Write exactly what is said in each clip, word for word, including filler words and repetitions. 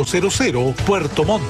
ocho cero cero, Puerto Montt.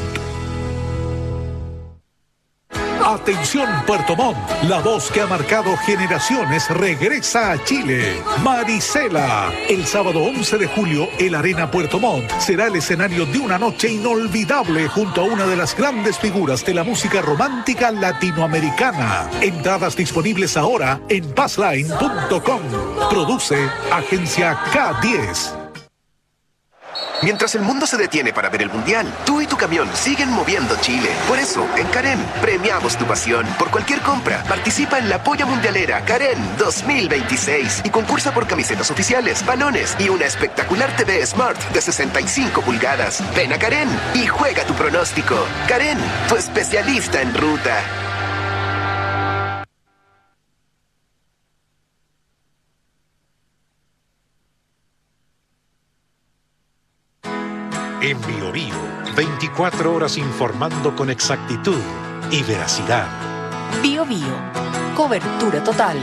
Atención Puerto Montt, la voz que ha marcado generaciones regresa a Chile. Marisela. El sábado once de julio, el Arena Puerto Montt será el escenario de una noche inolvidable junto a una de las grandes figuras de la música romántica latinoamericana. Entradas disponibles ahora en passline punto com. Produce Agencia K diez. Mientras el mundo se detiene para ver el Mundial, tú y tu camión siguen moviendo Chile. Por eso, en Karen, premiamos tu pasión. Por cualquier compra, participa en la Polla Mundialera Karen dos mil veintiséis y concursa por camisetas oficiales, balones y una espectacular T V Smart de sesenta y cinco pulgadas. Ven a Karen y juega tu pronóstico. Karen, tu especialista en ruta. En Bio Bio, veinticuatro horas informando con exactitud y veracidad. Bio Bio, cobertura total.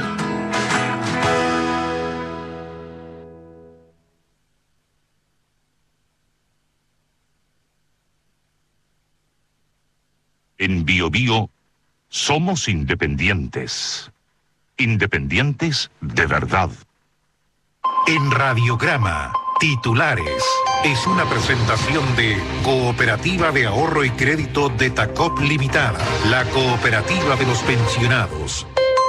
En Bio Bio, somos independientes. Independientes de verdad. En Radiograma, titulares. Es una presentación de Cooperativa de Ahorro y Crédito de Tacop Limitada, la cooperativa de los pensionados.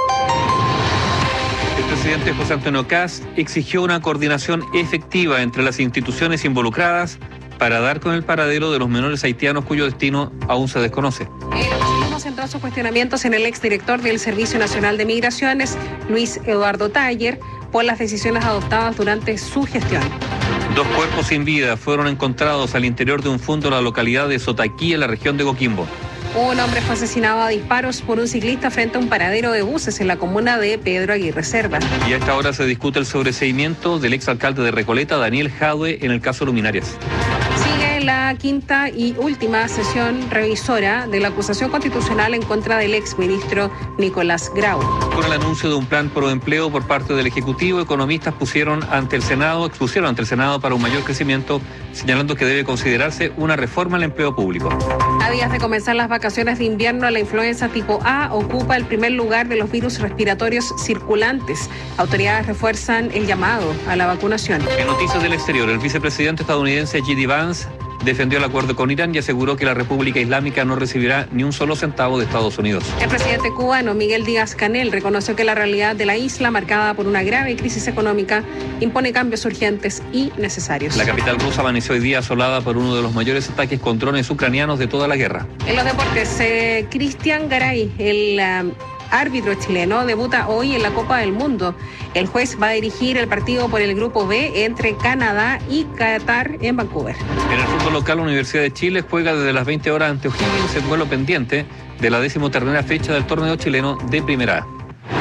El presidente José Antonio Kast exigió una coordinación efectiva entre las instituciones involucradas para dar con el paradero de los menores haitianos cuyo destino aún se desconoce. El oficialismo centró sus cuestionamientos en el exdirector del Servicio Nacional de Migraciones, Luis Eduardo Taller, por las decisiones adoptadas durante su gestión. Dos cuerpos sin vida fueron encontrados al interior de un fondo en la localidad de Sotaquí, en la región de Coquimbo. Un hombre fue asesinado a disparos por un ciclista frente a un paradero de buses en la comuna de Pedro Aguirre Cerda. Y a esta hora se discute el sobreseimiento del exalcalde de Recoleta, Daniel Jadue, en el caso Luminarias. Sigue la quinta y última sesión revisora de la acusación constitucional en contra del exministro Nicolás Grau. Con el anuncio de un plan pro empleo por parte del Ejecutivo, economistas pusieron ante el Senado, expusieron ante el Senado para un mayor crecimiento, señalando que debe considerarse una reforma al empleo público. A días de comenzar las vacaciones de invierno, la influenza tipo A ocupa el primer lugar de los virus respiratorios circulantes. Autoridades refuerzan el llamado a la vacunación. En noticias del exterior, el vicepresidente estadounidense J D Vance defendió el acuerdo con Irán y aseguró que la República Islámica no recibirá ni un solo centavo de Estados Unidos. El presidente cubano Miguel Díaz-Canel reconoció que la realidad de la isla, marcada por una grave crisis económica, impone cambios urgentes y necesarios. La capital rusa amaneció hoy día asolada por uno de los mayores ataques con drones ucranianos de toda la guerra. En los deportes, eh, Cristian Garay, el uh, árbitro chileno, debuta hoy en la Copa del Mundo. El juez va a dirigir el partido por el Grupo B entre Canadá y Qatar en Vancouver. En el fútbol local, la Universidad de Chile juega desde las veinte horas ante O'Higgins en vuelo pendiente de la decimotercera fecha del torneo chileno de Primera A.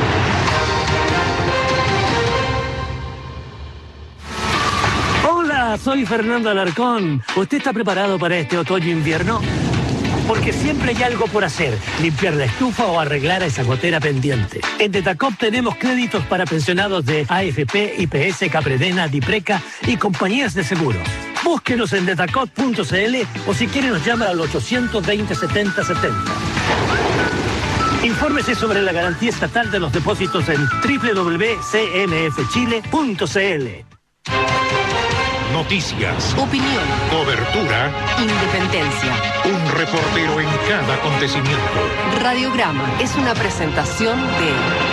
Hola, soy Fernando Alarcón. ¿Usted está preparado para este otoño-invierno? Porque siempre hay algo por hacer, limpiar la estufa o arreglar esa gotera pendiente. En Detacop tenemos créditos para pensionados de A F P, I P S, Capredena, Dipreca y compañías de seguros. Búsquenos en detacop punto c l o si quiere nos llama al ochocientos veinte, setenta setenta. Infórmese sobre la garantía estatal de los depósitos en doble u doble u doble u punto c n f chile punto c l. Noticias, Opinión, cobertura, independencia. un reportero en cada acontecimiento. Radiograma es una presentación de...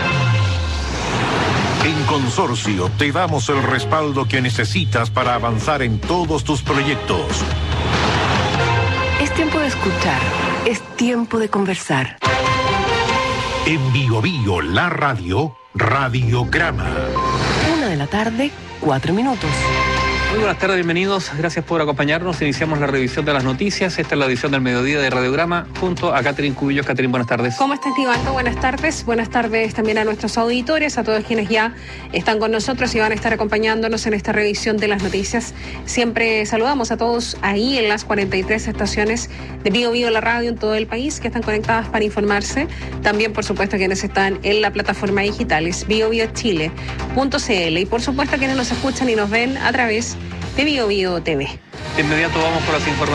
En Consorcio te damos el respaldo que necesitas para avanzar en todos tus proyectos. Es tiempo de escuchar, es tiempo de conversar. En Bio Bio, la radio, Radiograma. Una de la tarde, cuatro minutos. Muy buenas tardes, bienvenidos. Gracias por acompañarnos. Iniciamos la revisión de las noticias. Esta es la edición del mediodía de Radiograma junto a Catherine Cubillos. Catherine, buenas tardes. ¿Cómo estás, Nivaldo? Buenas tardes. Buenas tardes también a nuestros auditores, a todos quienes ya están con nosotros y van a estar acompañándonos en esta revisión de las noticias. Siempre saludamos a todos ahí en las cuarenta y tres estaciones de Bio Bio, la radio en todo el país, que están conectadas para informarse. También, por supuesto, quienes están en la plataforma digital, es bio bio chile punto c l. Y, por supuesto, quienes nos escuchan y nos ven a través de Bio Bio T V. De inmediato vamos por las informaciones.